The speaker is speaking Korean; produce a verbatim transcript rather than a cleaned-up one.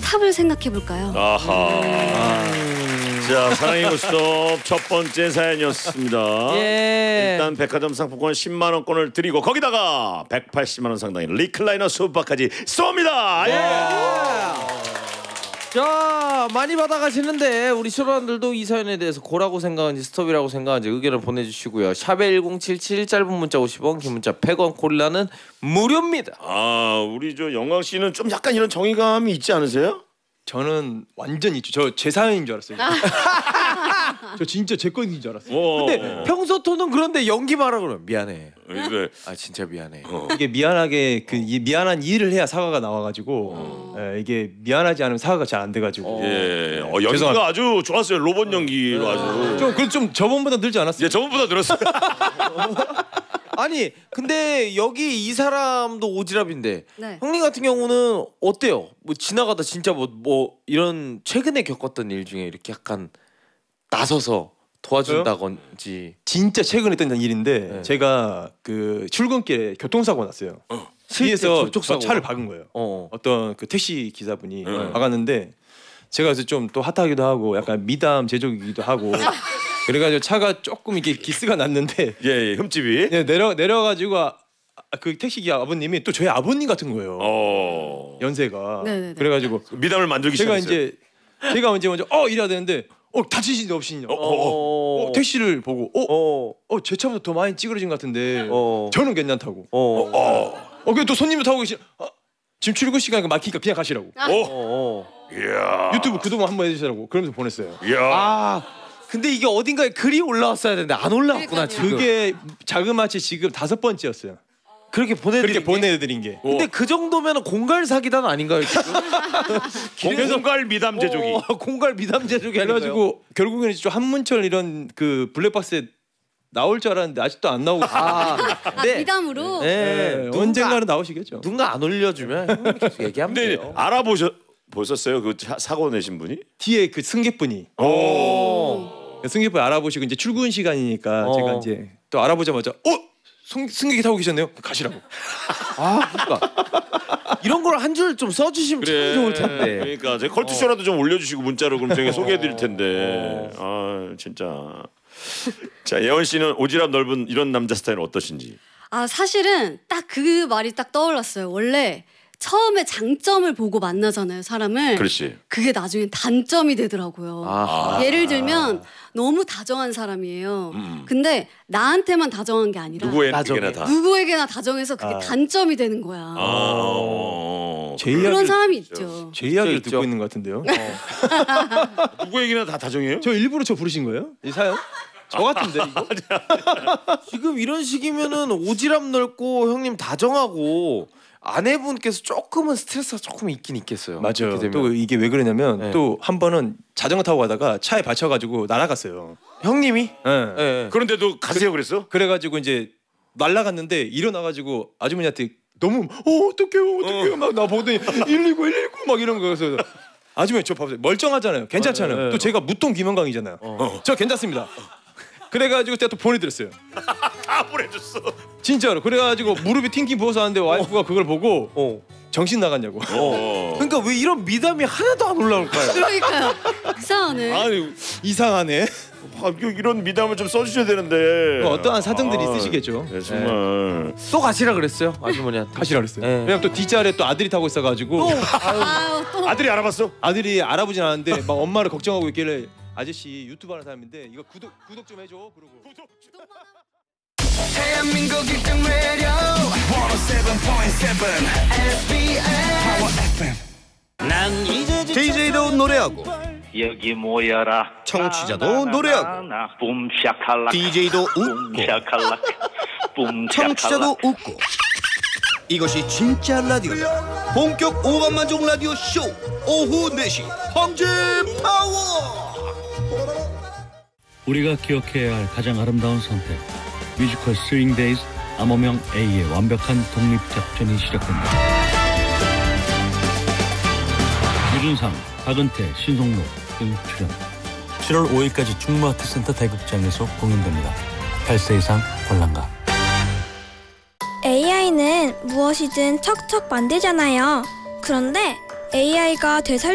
탑을 생각해 볼까요? 아하. 음. 자, 사랑의 고스톱 첫 번째 사연이었습니다. 예. 일단 백화점 상품권 십만 원권을 드리고 거기다가 백팔십만 원 상당의 리클라이너 소파까지 쏩니다. 예. 자, 많이 받아가시는데 우리 실원들도 이 사연에 대해서 고라고 생각하는지 스톱이라고 생각하는지 의견을 보내주시고요. 샵에 일공칠칠 짧은 문자 오십 원, 긴 문자 백 원, 콜라는 무료입니다. 아, 우리 저 영광 씨는 좀 약간 이런 정의감이 있지 않으세요? 저는 완전 있죠. 저 제 사연인 줄 알았어요. 저 진짜 제 거인 줄 알았어요. 오. 근데 평소 톤은 그런데 연기만 하라 그러면 미안해. 네. 아 진짜 미안해. 어. 이게 미안하게 그 이 미안한 일을 해야 사과가 나와가지고 어. 예, 이게 미안하지 않으면 사과가 잘 안 돼가지고. 예, 어, 연기가 죄송합니다. 아주 좋았어요. 로봇 연기로 아주. 좀 그래도 좀 저번보다 늘지 않았어요? 예, 저번보다 늘었어요. 아니 근데 여기 이 사람도 오지랖인데 네. 형님 같은 경우는 어때요? 뭐 지나가다 진짜 뭐 뭐 이런 최근에 겪었던 일 중에 이렇게 약간 나서서 도와준다건지. 진짜 최근에 했던 일인데 네. 제가 그 출근길에 교통사고 났어요. 어. 뒤에서 접촉사고가? 저 차를 박은 거예요. 어. 어떤 그 택시 기사분이 네. 박았는데 제가 그래서 좀 또 핫하기도 하고 약간 미담 제조이기도 하고 그래가지고 차가 조금 이렇게 기스가 났는데 예, 예, 흠집이. 네, 내려 내려가지고 아, 그 택시 기사 아버님이 또 저희 아버님 같은 거예요. 어. 연세가. 네네네. 그래가지고 미담을 만들기 제가 시작했어요. 이제 제가 언제 먼저 어 이래야 되는데 어 다치신지 없으시냐. 어, 어, 어, 택시를 보고 어, 어. 어, 제 차보다 더 많이 찌그러진 것 같은데 어. 저는 괜찮다고. 어. 어. 어, 그래 또 손님도 타고 계시. 어, 지금 출근 시간이 막히니까 그냥 가시라고. 어. 어. 이야. 유튜브 구독만 한번 해주시라고. 그러면서 보냈어요. 이야. 아 근데 이게 어딘가에 글이 올라왔어야 되는데 안 올라왔구나. 그러니까요. 지금. 그게 자그마치 지금 다섯 번째였어요. 그렇게 보내드린 그렇게 게? 보내드린 게. 근데 그 정도면 공갈 사기단 아닌가요 지금? 공갈 미담 제조기. 어, 공갈 미담 제조기 아닌가요? 그래가지고 결국에는 좀 한문철 이런 그 블랙박스에 나올 줄 알았는데 아직도 안 나오고. 아, 아, 네. 미담으로. 네. 네, 누군가- 언젠가는 나오시겠죠. 누군가 안 올려주면 형님이 계속 얘기하면 근데 돼요. 알아보셨 보셨어요? 그 차- 사고 내신 분이? 뒤에 그 승객분이 오. 승객분 알아보시고 이제 출근 시간이니까 어. 제가 이제 또 알아보자마자 어 승, 승객이 타고 계셨네요. 가시라고. 아 그러니까 이런 걸 한 줄 좀 써주시면 참 좋을 텐데. 그러니까 제 컬투쇼라도 좀 올려주시고 문자로 그럼 저희 소개해드릴 텐데. 아 진짜. 자 예원 씨는 오지랖 넓은 이런 남자 스타일은 어떠신지? 아 사실은 딱 그 말이 딱 떠올랐어요. 원래 처음에 장점을 보고 만나잖아요, 사람을. 그렇지. 그게 나중엔 단점이 되더라고요. 아하. 예를 들면 너무 다정한 사람이에요. 음. 근데 나한테만 다정한 게 아니라 누구에게나 나중에. 다. 누구에게나 다정해서 그게 아. 단점이 되는 거야. 아. 어. 제 그런 이야기를 사람이 있죠. 제 이야기를 있죠. 듣고 있는 것 같은데요. 누구에게나 다 다정해요? 저 일부러 저 부르신 거예요? 이 사연? 저 같은데 이거? 지금 이런 식이면은 오지랖 넓고 형님 다정하고 아내분께서 조금은 스트레스가 조금 있긴 있겠어요. 맞아요. 그렇게 되면. 또 이게 왜 그러냐면 네. 또 한 번은 자전거 타고 가다가 차에 받쳐가지고 날아갔어요. 형님이? 예. 예. 그런데도 가세요 그랬어? 그래가지고 이제 날아갔는데 일어나가지고 아주머니한테 너무 어 어떡해요 어떡해요 막 나 보더니 일일구 일일구 막 이런 거 그래서 아주머니 저 봐보세요 멀쩡하잖아요 괜찮잖아요 네, 네. 또 제가 무통 김영광이잖아요 어. 저 괜찮습니다 그래가지고 제가 또 보내드렸어요 다 보내줬어. 진짜로 그래가지고 무릎이 팅팅 부어서 하는데 와이프가 그걸 보고 어. 정신 나갔냐고 어. 그러니까 왜 이런 미담이 하나도 안 올라올까요? 그러니까요. 이상하네. 아니 이상하네 아, 이런 미담을 좀 써주셔야 되는데. 어떠한 사정들이 아, 있으시겠죠 네, 정말. 또 가시라 그랬어요 아주머니한테. 가시라 그랬어요 네. 왜냐면 또 뒷자리에 또 아들이 타고 있어가지고 아유 또. 아들이 알아봤어? 아들이 알아보진 않았는데 막 엄마를 걱정하고 있길래 아저씨 유튜브 하는 사람인데 이거 구독 구독 좀 해줘 그러고 대한민국 일 등 매력 백칠 포인트 칠 에스비에스 Power 에프엠 제이제이도 노래하고 여기 모여라 청취자도 노래하고 붐샤칼락 디제이도 웃고 붐샤칼락 붐샤칼락 청취자도 웃고 이것이 진짜 라디오다. 본격 오감만족 라디오 쇼 오후 네 시 황제 파워. 우리가 기억해야 할 가장 아름다운 선택 뮤지컬 스윙데이즈 암호명 A의 완벽한 독립작전이 시작된다. 유준상, 박은태, 신송로 등 출연 칠월 오일까지 충무아트센터 대극장에서 공연됩니다. 팔 세 이상 관람가. 에이아이는 무엇이든 척척 만들잖아요. 그런데 에이아이가 되살